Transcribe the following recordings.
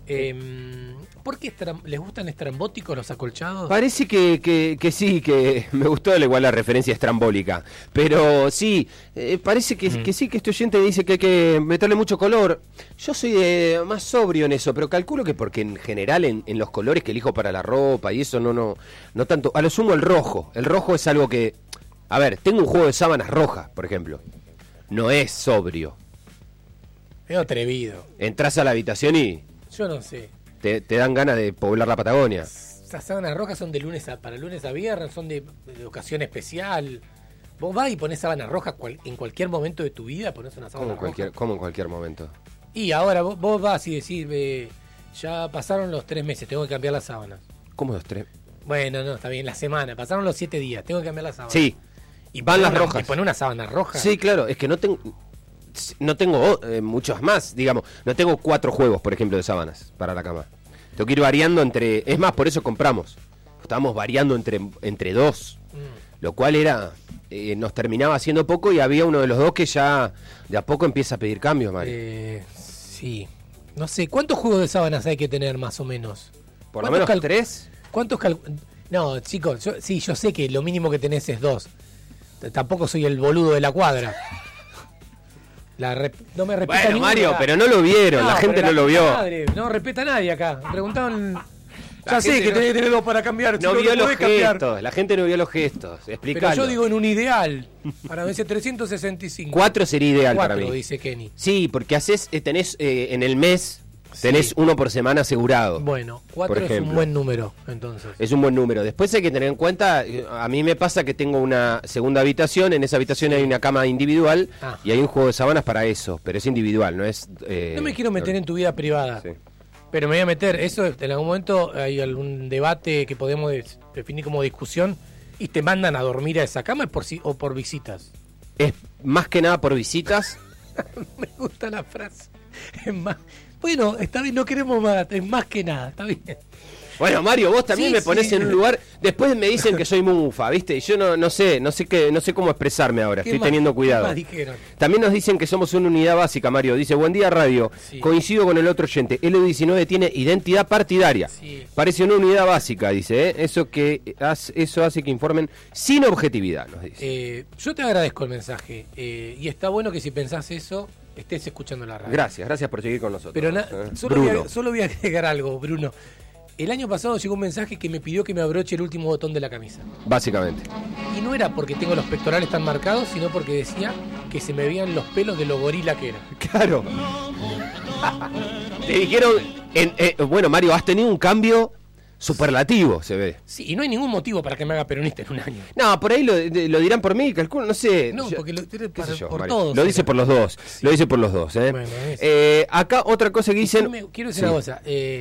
¿Por qué les gustan estrambóticos los acolchados? Parece que sí, que me gustó igual la referencia estrambólica. Pero sí, parece que sí, que este oyente dice que hay que meterle mucho color. Yo soy más sobrio en eso, pero calculo que porque en general en los colores que elijo para la ropa y eso no tanto. A lo sumo el rojo. El rojo es algo que... A ver, tengo un juego de sábanas rojas, por ejemplo. No es sobrio. Es atrevido. Entras a la habitación y... Yo no sé. Te dan ganas de poblar la Patagonia. Esas sábanas rojas son de para lunes a viernes, son de ocasión especial. Vos vas y ponés sábanas rojas en cualquier momento de tu vida, ponés una sábana roja. ¿Cómo en cualquier momento? Y ahora vos vas y decís, ya pasaron los 3 meses, tengo que cambiar las sábanas. ¿Cómo los 3? Bueno, no, está bien, la semana, pasaron los 7 días, tengo que cambiar las sábanas. Sí, y van las rojas. ¿Y poner una sábana roja? Sí, claro, es que no tengo muchos más, digamos. No tengo 4 juegos, por ejemplo, de sábanas para la cama. Tengo que ir variando entre... Es más, por eso compramos. Estábamos variando entre 2. Lo cual era... nos terminaba haciendo poco y había uno de los dos que ya de a poco empieza a pedir cambios, Mario. Sí. No sé, ¿cuántos juegos de sábanas hay que tener más o menos? ¿Por lo menos 3? ¿Cuántos No, chicos, yo sé que lo mínimo que tenés es 2. Tampoco soy el boludo de la cuadra. No me respeta bueno, Mario, pero no lo vieron, la gente no lo vio. Madre, no respeta a nadie acá. Preguntaban... Ya sé que tenés que tener 2 para cambiar. No vio los gestos, la gente no vio los gestos. Explicalo. Pero yo digo en un ideal. Para veces 365. 4 sería ideal 4, para mí. Dice Kenny. Sí, porque tenés en el mes... Tenés 1 por semana asegurado. Bueno, 4 es un buen número, entonces. Es un buen número. Después hay que tener en cuenta, a mí me pasa que tengo una segunda habitación, en esa habitación hay una cama individual y hay un juego de sábanas para eso, pero es individual, no es... no me quiero meter en tu vida privada, pero me voy a meter, eso en algún momento hay algún debate que podemos definir como discusión y te mandan a dormir a esa cama o por visitas. Es más que nada por visitas. Me gusta la frase, es más... Bueno, está bien, no queremos más, es más que nada, está bien. Bueno, Mario, vos también me ponés en un lugar. Después me dicen que soy mufa, ¿viste? Y yo no sé cómo expresarme ahora, estoy teniendo cuidado. ¿Qué más dijeron? También nos dicen que somos una unidad básica, Mario. Dice, buen día, radio. Sí. Coincido con el otro oyente. LU19 tiene identidad partidaria. Sí. Parece una unidad básica, dice, Eso hace que informen sin objetividad, nos dice. Yo te agradezco el mensaje. Y está bueno que si pensás eso, estés escuchando la radio. Gracias por seguir con nosotros. Pero solo voy a agregar algo, Bruno. El año pasado llegó un mensaje que me pidió que me abroche el último botón de la camisa. Básicamente. Y no era porque tengo los pectorales tan marcados, sino porque decía que se me veían los pelos de lo gorila que era. Claro. Te dijeron... bueno, Mario, has tenido un cambio superlativo, se ve. Sí, y no hay ningún motivo para que me haga peronista en un año. No, por ahí lo dirán por mí, calculo, no sé. No, porque por todos. Lo dice por los dos. Sí. Lo dice por los dos, Bueno, acá otra cosa que dicen... Quiero decir una cosa.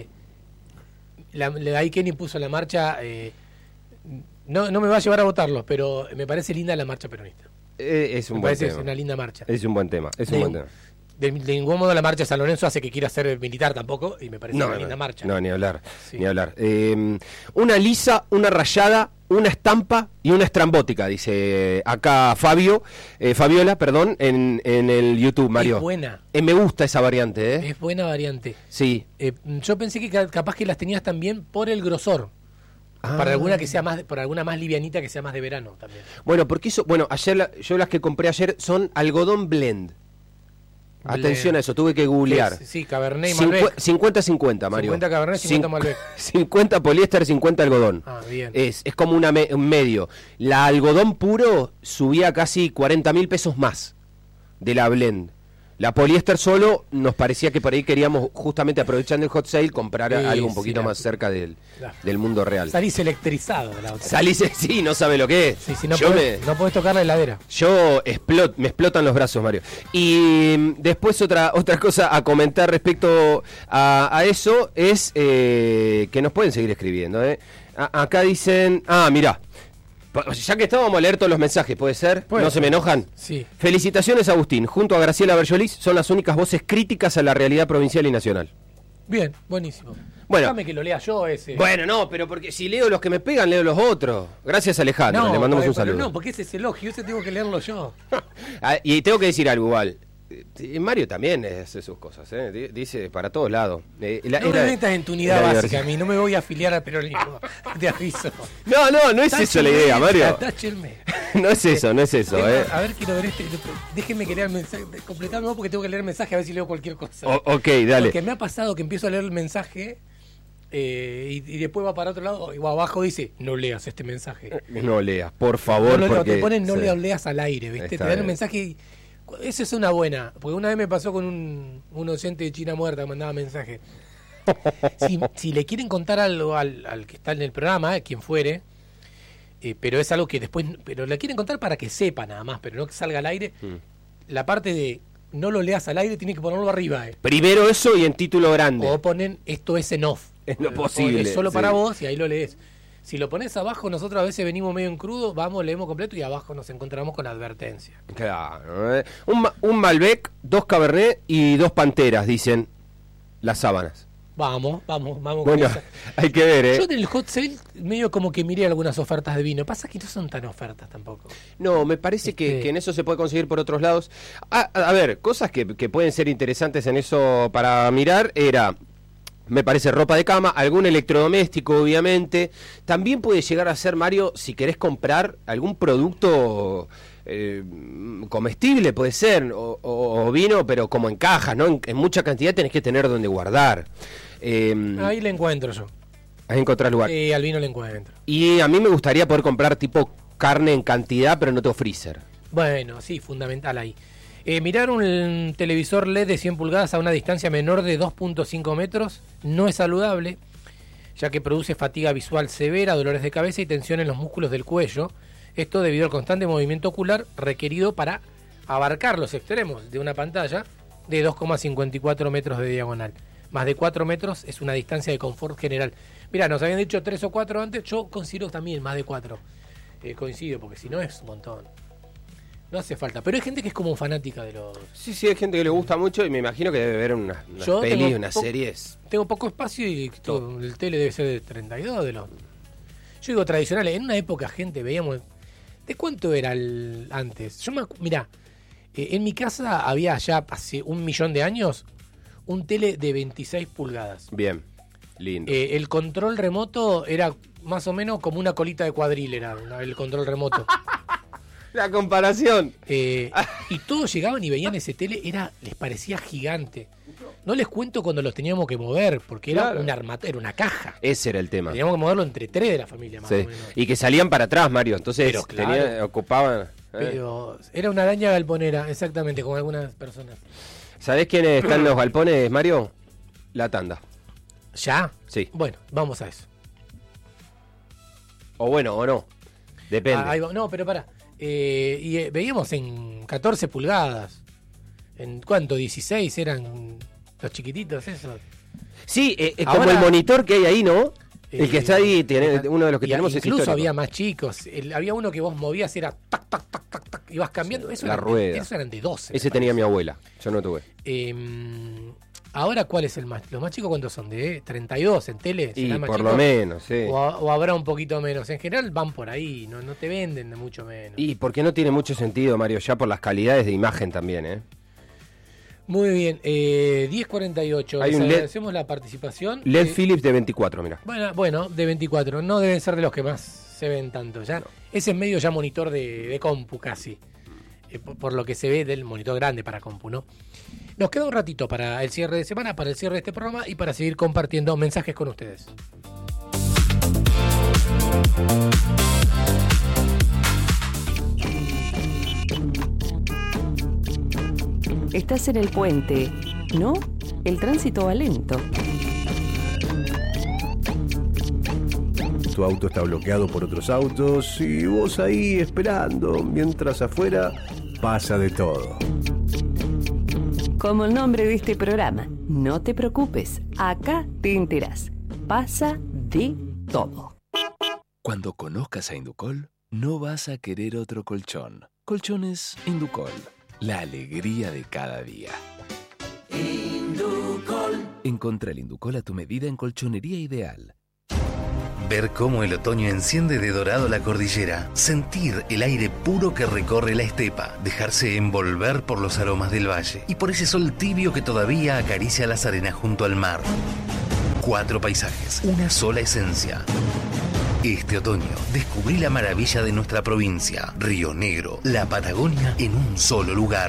Ahí Kenny puso la marcha, no me va a llevar a votarlos, pero me parece linda la marcha peronista. Es un buen tema. Es una linda marcha. Es un buen tema, De ningún modo la marcha de San Lorenzo hace que quiera ser militar tampoco, y me parece una linda marcha. No, ni hablar, ni hablar. Una lisa, una rayada, una estampa y una estrambótica, dice acá Fabiola, perdón, en el YouTube, Mario. Es buena. Me gusta esa variante, Es buena variante. Sí. Yo pensé que capaz que las tenías también por el grosor. Para alguna que sea por alguna más livianita que sea más de verano también. Bueno, porque yo las que compré ayer son algodón blend. Atención a eso, tuve que googlear. Sí, Cabernet y Malbec. 50-50, Mario. 50 Cabernet, 50 Malbec. 50 poliéster, 50 algodón. Bien. Es como un medio. La algodón puro subía casi 40.000 pesos más de la blend. La poliéster solo nos parecía que por ahí queríamos, justamente aprovechando el hot sale, comprar algo un poquito más cerca del mundo real. Salís electrizado de la otra. Sí, no sabe lo que es. Sí, no podés tocar la heladera. Me explotan los brazos, Mario. Y después otra cosa a comentar respecto a eso es que nos pueden seguir escribiendo. Acá dicen, mirá. Ya que estamos, vamos a leer todos los mensajes, ¿puede ser? ¿No se me enojan? Sí. Felicitaciones, Agustín. Junto a Graciela Berjolis son las únicas voces críticas a la realidad provincial y nacional. Bien, buenísimo. Bueno, déjame que lo lea yo ese. Bueno, no, pero porque si leo los que me pegan, leo los otros. Gracias, Alejandro. Le mandamos un saludo. No, porque ese es elogio, ese tengo que leerlo yo. Y tengo que decir algo igual. Mario también hace sus cosas, dice para todos lados. No me metas en tu unidad básica, a mí no me voy a afiliar al peronismo, te aviso. No es eso la idea, Mario. No es eso. A ver, quiero ver déjenme que lea el mensaje, completarlo porque tengo que leer el mensaje a ver si leo cualquier cosa. Ok, dale. Porque me ha pasado que empiezo a leer el mensaje y después va para otro lado y abajo dice, no leas este mensaje. No leas, por favor. Te ponen no leas al aire, ¿viste? Te dan un mensaje y... Esa es una buena, porque una vez me pasó con un oyente de China Muerta que mandaba mensaje. Si le quieren contar algo al que está en el programa, quien fuere, pero es algo que después, pero le quieren contar para que sepa nada más, pero no que salga al aire, la parte de no lo leas al aire tiene que ponerlo arriba. Primero eso y en título grande. O ponen esto es en off. Es lo posible. Es solo para vos y ahí lo lees. Si lo pones abajo, nosotros a veces venimos medio en crudo, leemos completo y abajo nos encontramos con advertencia. Claro. Un Malbec, 2 Cabernet y 2 Panteras, dicen las sábanas. Vamos. Bueno, hay que ver, Yo en el hot sale medio como que miré algunas ofertas de vino. Pasa que no son tan ofertas tampoco. No, me parece que en eso se puede conseguir por otros lados. A ver, cosas que pueden ser interesantes en eso para mirar me parece ropa de cama, algún electrodoméstico obviamente. También puede llegar a ser, Mario, si querés comprar algún producto comestible, puede ser, o vino, pero como en cajas, ¿no? En mucha cantidad tenés que tener donde guardar. Ahí le encuentro yo. Ahí encontrás lugar. Al vino le encuentro. Y a mí me gustaría poder comprar tipo carne en cantidad, pero no tengo freezer. Bueno, sí, fundamental ahí. Mirar un televisor LED de 100 pulgadas a una distancia menor de 2.5 metros no es saludable, ya que produce fatiga visual severa, dolores de cabeza y tensión en los músculos del cuello. Esto debido al constante movimiento ocular requerido para abarcar los extremos de una pantalla de 2,54 metros de diagonal. Más de 4 metros es una distancia de confort general. Mirá, nos habían dicho 3 o 4 antes, yo considero también más de 4. Coincido, porque si no es un montón. No hace falta, pero hay gente que es como fanática de los... Sí, hay gente que le gusta mucho y me imagino que debe ver unas pelis, unas series. Tengo poco espacio y el tele debe ser de 32 de los... Yo digo tradicionales, en una época gente veíamos... ¿De cuánto era antes? Mirá, en mi casa había ya hace 1.000.000 de años un tele de 26 pulgadas. Bien, lindo. El control remoto era más o menos como una colita de cuadril, era el control remoto. La comparación. Y todos llegaban y veían ese tele, les parecía gigante. No les cuento cuando los teníamos que mover, porque era era una caja. Ese era el tema. Teníamos que moverlo entre 3 de la familia, más o menos. Y que salían para atrás, Mario. Entonces pero, claro, ocupaban. Pero era una araña galponera, exactamente, con algunas personas. ¿Sabés quiénes están en los galpones, Mario? La tanda. ¿Ya? Sí. Bueno, vamos a eso. O bueno, o no. Depende. No, pero pará. Veíamos en 14 pulgadas. ¿En cuánto? 16 eran los chiquititos, esos. Sí, como el monitor que hay ahí, ¿no? El que está ahí, uno de los que tenemos es incluso histórico. Había más chicos. Había uno que vos movías, era tac, tac, tac, tac, tac, ibas cambiando. Eso la rueda. Eso eran de 12. Ese tenía mi abuela, yo no tuve. Ahora, ¿cuál es el más? ¿Los más chicos cuántos son? ¿De 32 en tele? Y más por chicos? Lo menos, sí. O habrá un poquito menos. En general van por ahí, no te venden de mucho menos. Y porque no tiene mucho sentido, Mario, ya por las calidades de imagen también, ¿eh? Muy bien, 10:48. Hay un agradecemos la participación. LED Philips de 24, mira. Bueno, de 24. No deben ser de los que más se ven tanto. Ya ese es medio ya monitor de compu casi. Por lo que se ve del monitor grande para compu, ¿no? Nos queda un ratito para el cierre de semana, para el cierre de este programa y para seguir compartiendo mensajes con ustedes. Estás en el puente, ¿no? El tránsito va lento. Tu auto está bloqueado por otros autos y vos ahí esperando, mientras afuera pasa de todo. Como el nombre de este programa, no te preocupes, acá te enterás. Pasa de todo. Cuando conozcas a Inducol, no vas a querer otro colchón. Colchones Inducol, la alegría de cada día. Inducol. Encontrá el Inducol a tu medida en Colchonería Ideal. Ver cómo el otoño enciende de dorado la cordillera. Sentir el aire puro que recorre la estepa. Dejarse envolver por los aromas del valle. Y por ese sol tibio que todavía acaricia las arenas junto al mar. 4 paisajes, una sola esencia. Este otoño descubrí la maravilla de nuestra provincia. Río Negro, la Patagonia en un solo lugar.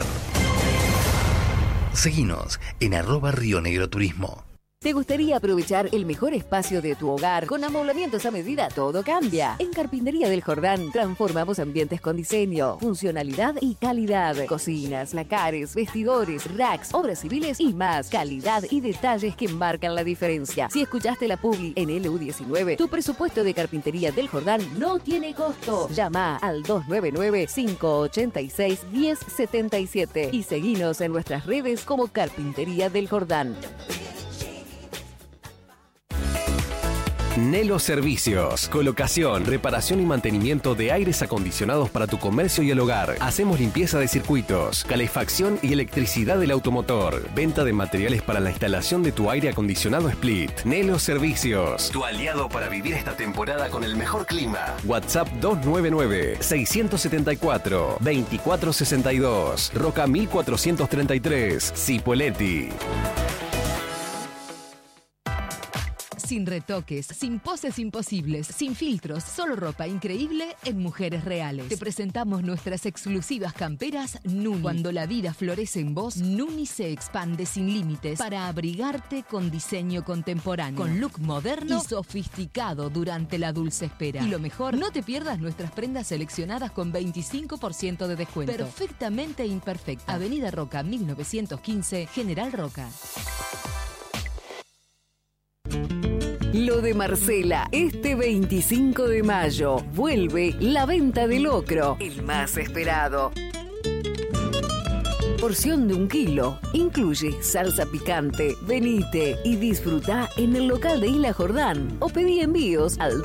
Seguinos en @RioNegroTurismo. ¿Te gustaría aprovechar el mejor espacio de tu hogar con amoblamientos a medida? Todo cambia. En Carpintería del Jordán transformamos ambientes con diseño, funcionalidad y calidad. Cocinas, lacares, vestidores, racks, obras civiles y más. Calidad y detalles que marcan la diferencia. Si escuchaste la publi en LU19, tu presupuesto de Carpintería del Jordán no tiene costo. Llama al 299-586-1077 y seguinos en nuestras redes como Carpintería del Jordán. Nelo Servicios. Colocación, reparación y mantenimiento de aires acondicionados para tu comercio y el hogar. Hacemos limpieza de circuitos, calefacción y electricidad del automotor. Venta de materiales para la instalación de tu aire acondicionado Split. Nelo Servicios. Tu aliado para vivir esta temporada con el mejor clima. WhatsApp 299-674-2462. Roca 1433. Cipolletti. Sin retoques, sin poses imposibles, sin filtros, solo ropa increíble en Mujeres Reales. Te presentamos nuestras exclusivas camperas Nuni. Cuando la vida florece en vos, Nuni se expande sin límites para abrigarte con diseño contemporáneo, con look moderno y sofisticado durante la dulce espera. Y lo mejor, no te pierdas nuestras prendas seleccionadas con 25% de descuento. Perfectamente imperfecta. Avenida Roca 1915, General Roca. Lo de Marcela, este 25 de mayo, vuelve la venta de locro, el más esperado. Porción de 1 kilo, incluye salsa picante. Venite y disfruta en el local de Isla Jordán o pedí envíos al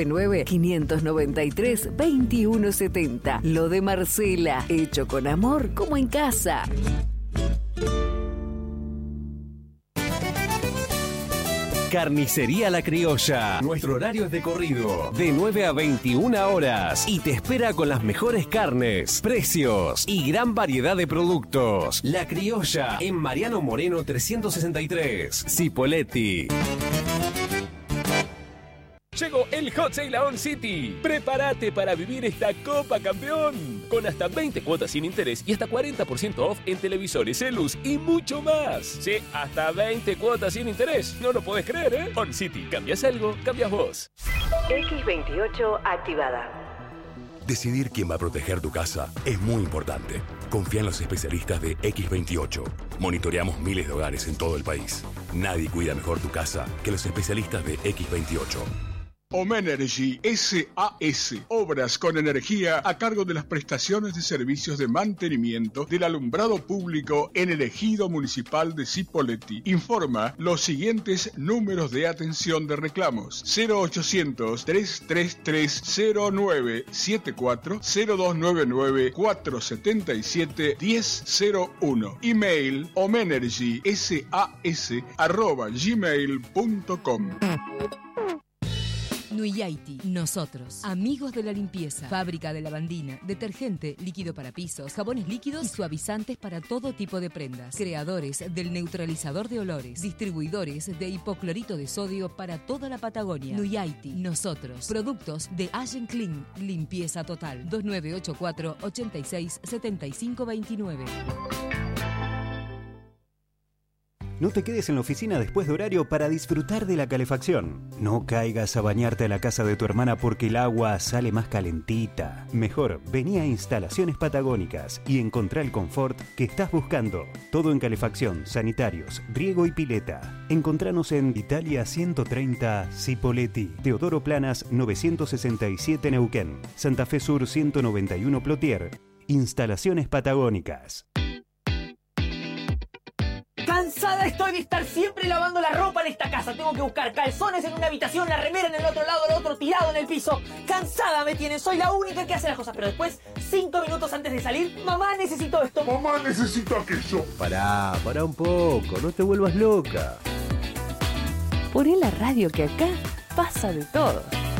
299-593-2170. Lo de Marcela, hecho con amor como en casa. Carnicería La Criolla. Nuestro horario es de corrido, de 9 a 21 horas. Y te espera con las mejores carnes, precios y gran variedad de productos. La Criolla, en Mariano Moreno 363. Cipolletti. Llegó el Hot Sale a On City. Prepárate para vivir esta Copa Campeón. Con hasta 20 cuotas sin interés y hasta 40% off en televisores, celus y mucho más. Sí, hasta 20 cuotas sin interés. No lo podés creer, ¿eh? On City. Cambias algo, cambias vos. X28 activada. Decidir quién va a proteger tu casa es muy importante. Confía en los especialistas de X28. Monitoreamos miles de hogares en todo el país. Nadie cuida mejor tu casa que los especialistas de X28. Omenergy SAS, obras con energía a cargo de las prestaciones de servicios de mantenimiento del alumbrado público en el ejido municipal de Cipolletti. Informa los siguientes números de atención de reclamos: 0800-333-0974, 0299-477-1001. Email omenergysas@gmail.com. Nuyaiti, nosotros, amigos de la limpieza, fábrica de lavandina, detergente, líquido para pisos, jabones líquidos y suavizantes para todo tipo de prendas, creadores del neutralizador de olores, distribuidores de hipoclorito de sodio para toda la Patagonia. Nuyaiti, nosotros, productos de Allen Clean, limpieza total, 2984-867529. No te quedes en la oficina después de horario para disfrutar de la calefacción. No caigas a bañarte a la casa de tu hermana porque el agua sale más calentita. Mejor, vení a Instalaciones Patagónicas y encontrá el confort que estás buscando. Todo en calefacción, sanitarios, riego y pileta. Encontranos en Italia 130 Cipolletti, Teodoro Planas 967 Neuquén, Santa Fe Sur 191 Plotier. Instalaciones Patagónicas. Cansada estoy de estar siempre lavando la ropa en esta casa. Tengo que buscar calzones en una habitación, la remera en el otro lado, el otro tirado en el piso. Cansada me tienen, soy la única que hace las cosas. Pero después, 5 minutos antes de salir, mamá, necesito esto. Mamá, necesito aquello. Pará un poco, no te vuelvas loca. Poné la radio que acá pasa de todo.